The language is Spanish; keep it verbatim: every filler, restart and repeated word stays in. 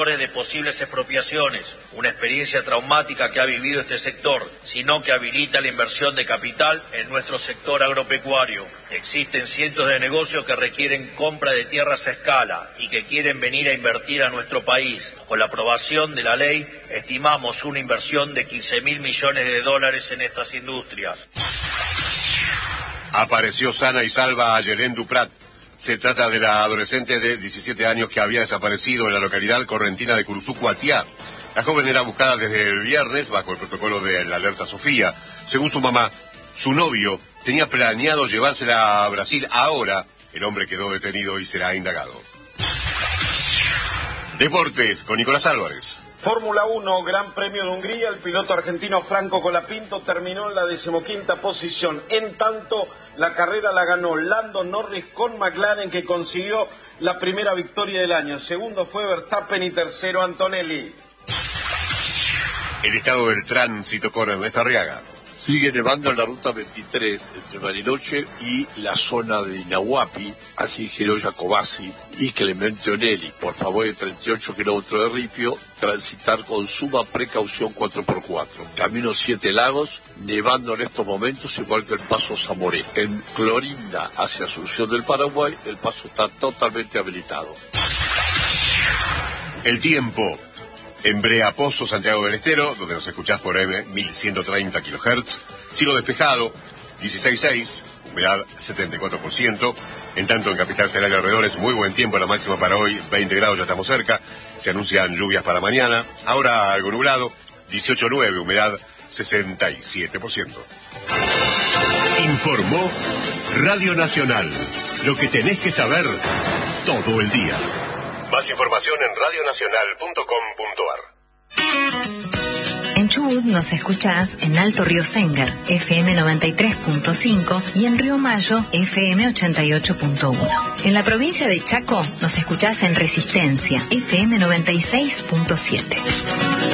de posibles expropiaciones, una experiencia traumática que ha vivido este sector, sino que habilita la inversión de capital en nuestro sector agropecuario. Existen cientos de negocios que requieren compra de tierras a escala y que quieren venir a invertir a nuestro país. Con la aprobación de la ley, estimamos una inversión de quince mil millones de dólares en estas industrias. Apareció sana y salva a Yelén Duprat. Se trata de la adolescente de diecisiete años que había desaparecido en la localidad correntina de Curuzú, Cuatiá. La joven era buscada desde el viernes bajo el protocolo de la alerta Sofía. Según su mamá, su novio tenía planeado llevársela a Brasil. Ahora, el hombre quedó detenido y será indagado. Deportes, con Nicolás Álvarez. Fórmula uno, Gran Premio de Hungría, el piloto argentino Franco Colapinto terminó en la decimoquinta posición. En tanto, la carrera la ganó Lando Norris con McLaren, que consiguió la primera victoria del año. Segundo fue Verstappen y tercero Antonelli. El estado del tránsito con Ernesto Arriaga. Sigue nevando en la ruta veintitrés entre Bariloche y la zona de Inahuapi, así Gero Jacobasi y Clemente Onelli. Por favor, de treinta y ocho kilómetros de ripio, transitar con suma precaución cuatro por cuatro. Camino Siete Lagos, nevando en estos momentos, igual que el paso Zamoré. En Clorinda, hacia Asunción del Paraguay, el paso está totalmente habilitado. El tiempo. En Brea Pozo, Santiago del Estero, donde nos escuchás por M mil ciento treinta kilohertz, cielo despejado, dieciséis punto seis, humedad setenta y cuatro por ciento. En tanto, en Capital Federal y alrededores, muy buen tiempo, la máxima para hoy, veinte grados, ya estamos cerca. Se anuncian lluvias para mañana. Ahora algo nublado, dieciocho punto nueve, humedad sesenta y siete por ciento. Informó Radio Nacional. Lo que tenés que saber todo el día. Más información en radio nacional punto com punto a r. En Chubut nos escuchás en Alto Río Sengar, F M noventa y tres punto cinco, y en Río Mayo, F M ochenta y ocho punto uno. En la provincia de Chaco nos escuchás en Resistencia, F M noventa y seis punto siete.